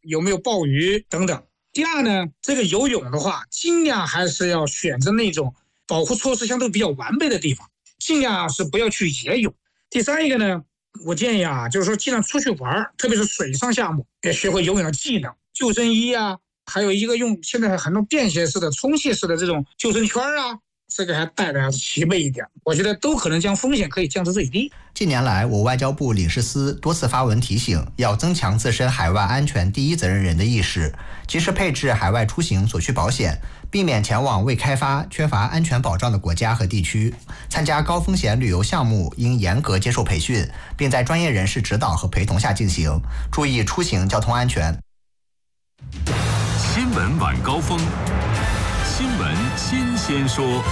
有没有暴雨等等。第二呢，这个游泳的话，尽量还是要选择那种保护措施相对比较完备的地方，尽量是不要去野泳。第三一个呢，我建议就是说尽量出去玩，特别是水上项目，要学会游泳的技能，救生衣还有一个用现在很多便携式的、充气式的这种救生圈这个还带的齐备一点，我觉得都可能将风险可以降至最低。 近年来，我外交部领事司多次发文提醒，要增强自身海外安全第一责任人的意识，及时配置海外出行所需保险，避免前往未开发、缺乏安全保障的国家和地区。参加高风险旅游项目应严格接受培训，并在专业人士指导和陪同下进行，注意出行交通安全。 新闻晚高峰，新闻新鲜说。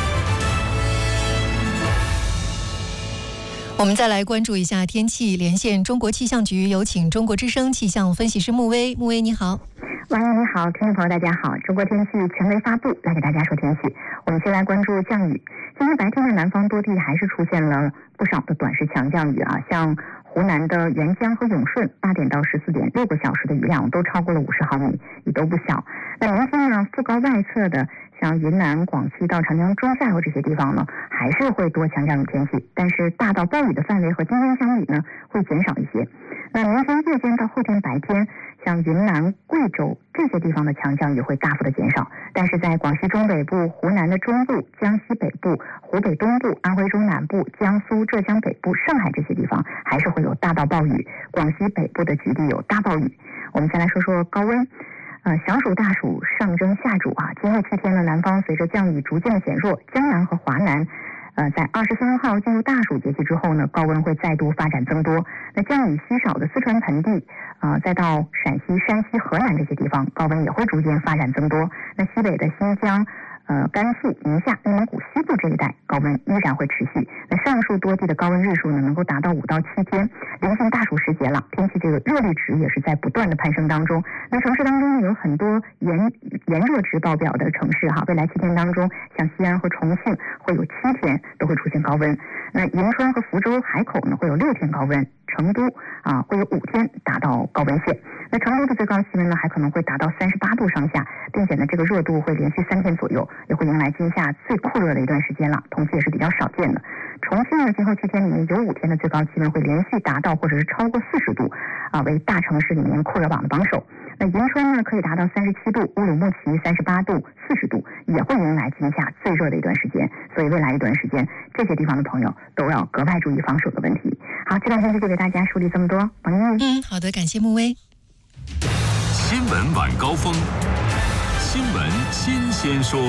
我们再来关注一下天气，连线中国气象局，有请中国之声气象分析师穆威。穆威你好。 王莹你好，听众朋友大家好，中国天气权威发布，来给大家说天气。我们先来关注降雨。今天白天的南方多地还是出现了不少的短时强降雨像湖南的沅江和永顺8点到14点6个小时的雨量都超过了50毫米，雨都不小。那明天呢，副高外侧的像云南、广西到长江中下游这些地方呢，还是会多强降雨天气，但是大到暴雨的范围和今天相比呢，会减少一些。那明天夜间到后天白天，像云南、贵州这些地方的强降雨会大幅的减少，但是在广西中北部、湖南的中部、江西北部、湖北东部、安徽中南部、江苏、浙江北部、上海这些地方还是会有大到暴雨，广西北部的局地有大暴雨。我们先来说说高温。小暑大暑上蒸下煮今后7天呢，南方随着降雨逐渐的减弱，江南和华南在23号进入大暑节气之后呢，高温会再度发展增多。那降雨稀少的四川盆地再到陕西、山西、河南这些地方，高温也会逐渐发展增多。那西北的新疆、甘肃、宁夏、内蒙古西部这一带，高温依然会持续。那上述多地的高温日数呢，能够达到5到7天，临近大暑时节了，天气这个热力值也是在不断的攀升当中。那城市当中有很多炎热值爆表的城市未来7天当中，像西安和重庆会有7天都会出现高温。那银川和福州、海口呢会有6天高温，成都会有5天达到高温线。那成都的最高气温呢还可能会达到38度上下，并且呢这个热度会连续3天左右，也会迎来今夏最酷热的一段时间了，同时也是比较少见的。重庆呢今后7天里面有5天的最高气温会连续达到或者是超过40度为大城市里面酷热榜的榜首。那银川呢可以达到37度，乌鲁木齐38度、40度，也会迎来今夏最热的一段时间。所以未来一段时间，这些地方的朋友都要格外注意防暑的问题。好，这段天气就给大家梳理这么多。王莹， 好的，感谢穆威。 新闻晚高峰，新闻新鲜说。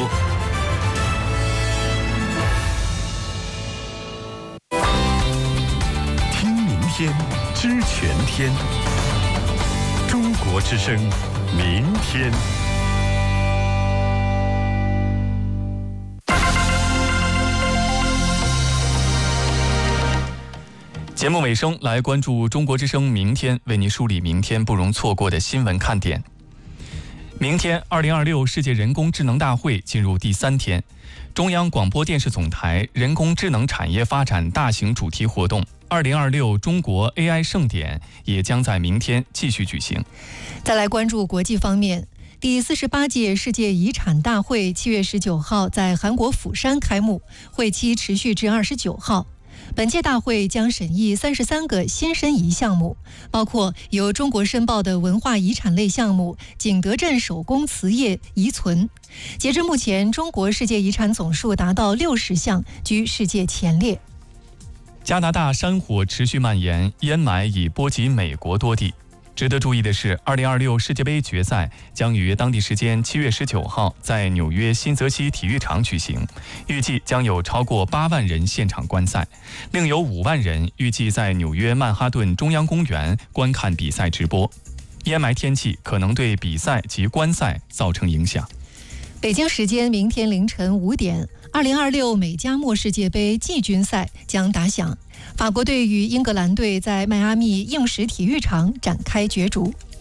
听明天，知全天。中国之声，明天。 节目尾声，来关注中国之声明天为您梳理明天不容错过的新闻看点。明天2026世界人工智能大会进入第3天，中央广播电视总台人工智能产业发展大型主题活动2026中国 AI 盛典也将在明天继续举行。 再来关注国际方面，第48届世界遗产大会7月19号在韩国釜山开幕，会期持续至29号。本届大会将审议33个新申遗项目，包括由中国申报的文化遗产类项目景德镇手工瓷业遗存。截至目前，中国世界遗产总数达到60项，居世界前列。 加拿大山火持续蔓延，烟霾已波及美国多地。值得注意的是，2026世界杯决赛将于当地时间7月19号在纽约新泽西体育场举行，预计将有超过8万人现场观赛，另有5万人预计在纽约曼哈顿中央公园观看比赛直播。烟霾天气可能对比赛及观赛造成影响。 北京时间明天凌晨5点，2026美加墨世界杯季军赛将打响。法国队与英格兰队在迈阿密硬石体育场展开角逐。